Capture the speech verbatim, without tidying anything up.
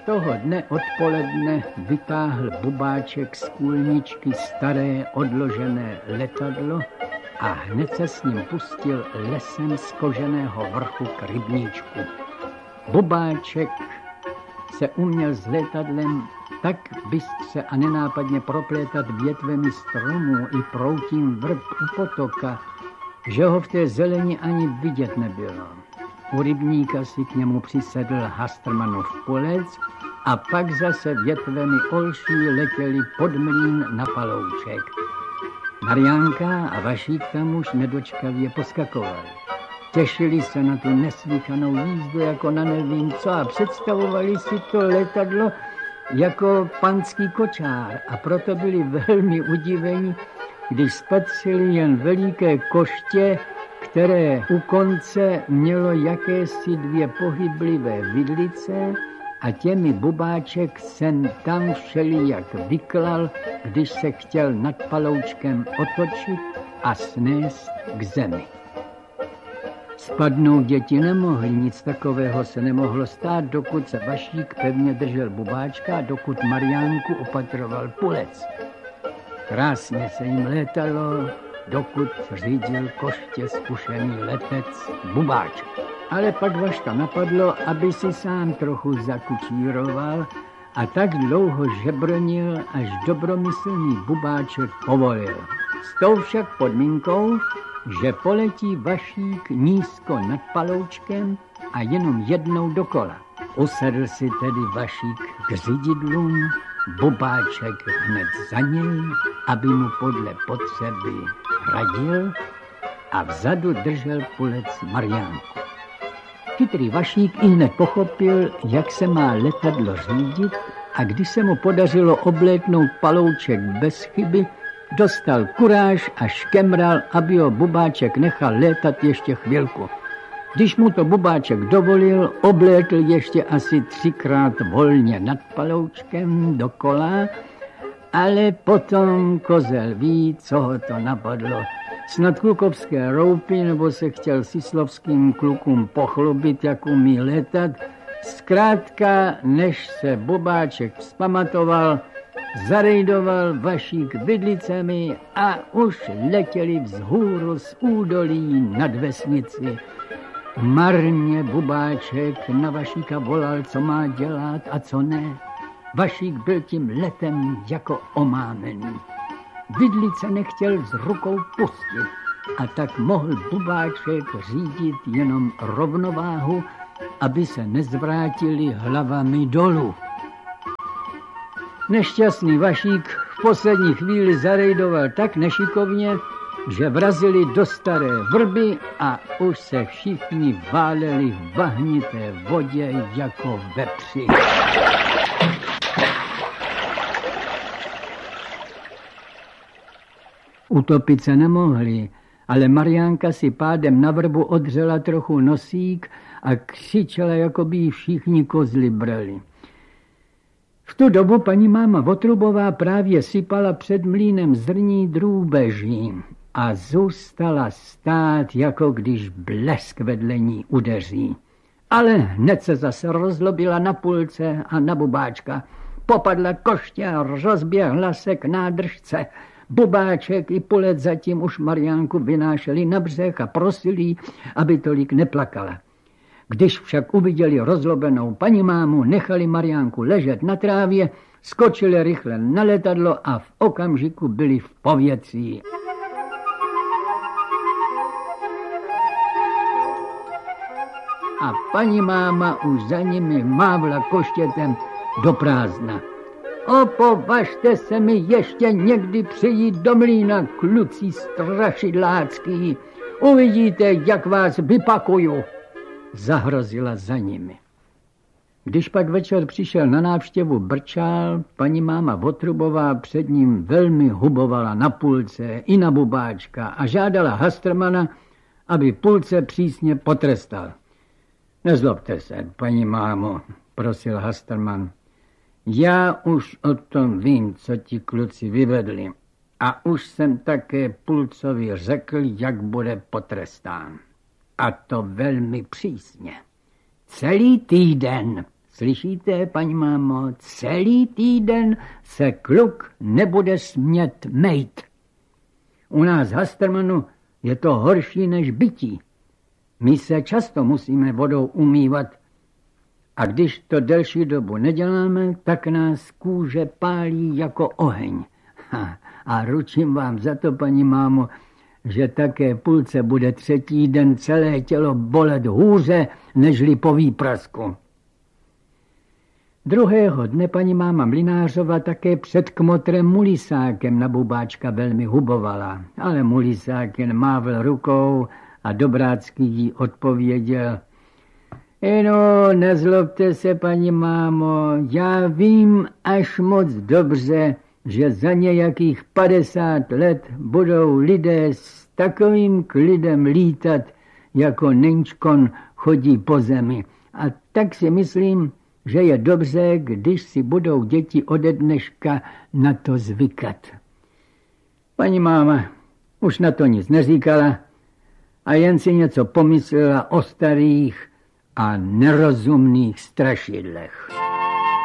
toho dne odpoledne vytáhl Bubáček z kůlničky staré odložené letadlo a hned se s ním pustil lesem z koženého vrchu k rybníčku. Bubáček se uměl s letadlem tak bystře a nenápadně proplétat větvemi stromů i proutím vrb u potoka, že ho v té zeleni ani vidět nebylo. U rybníka si k němu přisedl Hastrmanův pulec a pak zase větvemi olší letěli pod mlýn na Palouček. Mariánka a Vašík tam už nedočkavě poskakovali. Těšili se na tu neslýchanou jízdu jako na nevím co a představovali si to letadlo jako panský kočár a proto byli velmi udiveni, když spatřili jen veliké koště, které u konce mělo jakési dvě pohyblivé vidlice a těmi Bubáček sem tam všelijak vyklal, když se chtěl nad Paloučkem otočit a snést k zemi. Spadnout děti nemohli, nic takového se nemohlo stát, dokud se Vašík pevně držel Bubáčka a dokud Mariánku opatroval pulec. Krásně se jim létalo, dokud řídil koště zkušený letec Bubáček. Ale pak Vaška napadlo, aby si sám trochu zakučíroval a tak dlouho žebronil, až dobromyslný Bubáček povolil. S tou však podmínkou, že poletí Vašík nízko nad Paloučkem a jenom jednou dokola. Usedl si tedy Vašík k řididlům, Bubáček hned za něj, aby mu podle potřeby radil a vzadu držel pulec Mariánku. Chytrý Vašík i hned pochopil, jak se má letadlo řídit a když se mu podařilo oblétnout Palouček bez chyby, dostal kuráž a škemral, aby ho Bubáček nechal létat ještě chvilku. Když mu to Bubáček dovolil, oblétl ještě asi třikrát volně nad Paloučkem dokola, ale potom kozel ví, co ho to napadlo. Snad klukovské roupy, nebo se chtěl sislovským klukům pochlubit, jak umí létat. Zkrátka, než se Bubáček vzpamatoval, zarejdoval Vašík vidlicemi a už letěli vzhůru z údolí nad vesnici. Marně Bubáček na Vašíka volal, co má dělat a co ne. Vašík byl tím letem jako omámený. Vidlice nechtěl z rukou pustit a tak mohl Bubáček řídit jenom rovnováhu, aby se nezvrátili hlavami dolů. Nešťastný Vašík v poslední chvíli zarejdoval tak nešikovně, že vrazili do staré vrby a už se všichni váleli v bahnité vodě jako vepři. Utopit se nemohli, ale Mariánka si pádem na vrbu odřela trochu nosík a křičela, jako by jí všichni kozly brali. V tu dobu paní máma Votrubová právě sypala před mlýnem zrní drůbeží a zůstala stát, jako když blesk vedle ní udeří. Ale hned se zase rozlobila na pulce a na Bubáčka. Popadla koště a rozběhla se k nádržce. Bubáček i pulec zatím už Mariánku vynášeli na břeh a prosili, aby tolik neplakala. Když však uviděli rozlobenou paní mámu, nechali Mariánku ležet na trávě, skočili rychle na letadlo a v okamžiku byli v povětří. A paní máma už za nimi mávla koštětem do prázdna. Opovažte se mi ještě někdy přijít do mlýna, kluci strašidlácký. Uvidíte, jak vás vypakuju, zahrozila za nimi. Když pak večer přišel na návštěvu Brčál, paní máma Votrubová před ním velmi hubovala na pulce i na Bubáčka a žádala Hastrmana, aby pulce přísně potrestal. Nezlobte se, paní mámo, prosil Hastrman. Já už o tom vím, co ti kluci vyvedli. A už jsem také Pulcovi řekl, jak bude potrestán. A to velmi přísně. Celý týden Slyšíte, paní mámo, celý týden se kluk nebude smět mejt. U nás Hastermanu je to horší než bytí. My se často musíme vodou umývat a když to delší dobu neděláme, tak nás kůže pálí jako oheň. Ha, a ručím vám za to, paní mámo, že také půlce bude třetí den celé tělo bolet hůře, nežli po výprasku. Druhého dne paní máma Mlynářova také před kmotrem Mulisákem na Bubáčka velmi hubovala, ale Mulisák jen mávl rukou a Dobrácký jí odpověděl: No, nezlobte se, paní mámo, já vím až moc dobře, že za nějakých padesát let budou lidé s takovým klidem lítat, jako Nenčkon chodí po zemi. A tak si myslím, že je dobře, když si budou děti ode dneška na to zvykat. Paní máma už na to nic neříkala a jen si něco pomyslela o starých a nerozumných strašidlech.